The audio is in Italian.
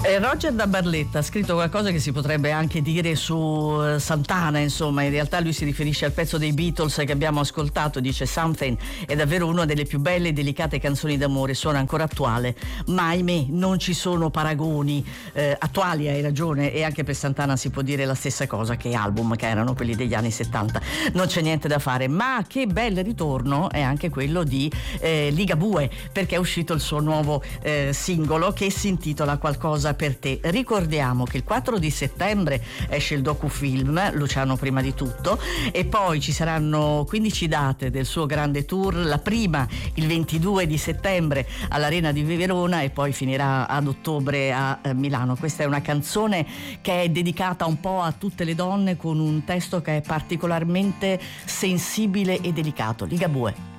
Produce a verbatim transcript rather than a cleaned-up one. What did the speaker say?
Eh, Roger da Barletta ha scritto qualcosa che si potrebbe anche dire su uh, Santana, insomma. In realtà lui si riferisce al pezzo dei Beatles che abbiamo ascoltato, dice: Something è davvero una delle più belle e delicate canzoni d'amore, suona ancora attuale, ma ahimè non ci sono paragoni eh, attuali, hai ragione, e anche per Santana si può dire la stessa cosa, che album che erano quelli degli anni settanta, non c'è niente da fare. Ma che bel ritorno è anche quello di eh, Ligabue, perché è uscito il suo nuovo eh, singolo che si intitola Qualcosa per te. Ricordiamo che il quattro di settembre esce il docufilm Luciano prima di tutto, e poi ci saranno quindici date del suo grande tour, la prima il ventidue di settembre all'Arena di Verona e poi finirà ad ottobre a Milano. Questa è una canzone che è dedicata un po' a tutte le donne, con un testo che è particolarmente sensibile e delicato. Ligabue.